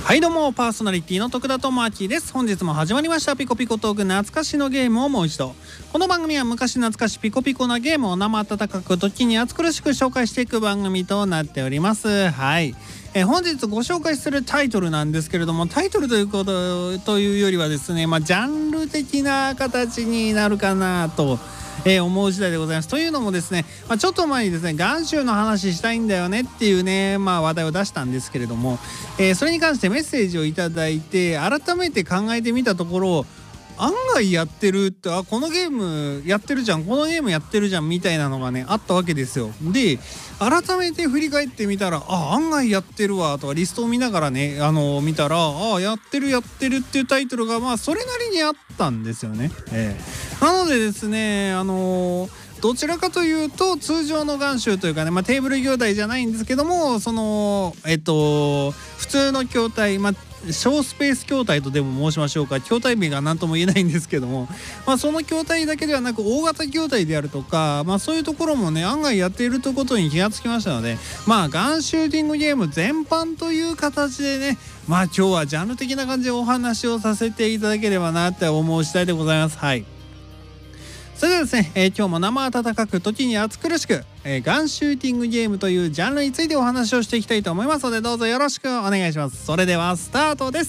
はいどうも、パーソナリティの徳田智明です。本日も始まりましたピコピコトーク、懐かしのゲームをもう一度。この番組は昔懐かしピコピコなゲームを生温かく時に暑苦しく紹介していく番組となっております。はい、本日ご紹介するタイトルなんですけれども、タイトルというよりはですね、ジャンル的な形になるかなと思う次第でございます。というのもですね、ちょっと前にですね、元宗の話したいんだよねっていうね、話題を出したんですけれども、それに関してメッセージをいただいて改めて考えてみたところ、案外やってるって、このゲームやってるじゃん、このゲームやってるじゃんみたいなのがねあったわけですよ。で改めて振り返ってみたら、案外やってるわとかリストを見ながらね見たら、やってるっていうタイトルがそれなりにあったんですよね。なのでですねどちらかというと通常の元宗というかね、テーブル筐体じゃないんですけども、その普通の筐体、小スペース筐体とでも申しましょうか、筐体名が何とも言えないんですけども、その筐体だけではなく大型筐体であるとか、そういうところもね案外やっているということに気がつきましたので、ガンシューティングゲーム全般という形でね、今日はジャンル的な感じでお話をさせていただければなって思う次第でございます。はい、それではですね、今日も生温かく時に暑苦しく、ガンシューティングゲームというジャンルについてお話をしていきたいと思いますので、どうぞよろしくお願いします。それではスタートです。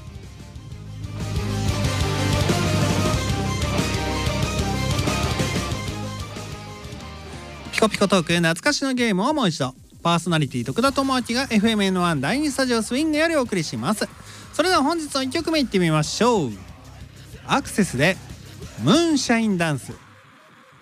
ピコピコトーク、懐かしのゲームをもう一度。パーソナリティ徳田智明が FMN1 第2スタジオスウィングよりお送りします。それでは本日の1曲目いってみましょう。アクセスでムーンシャインダンス。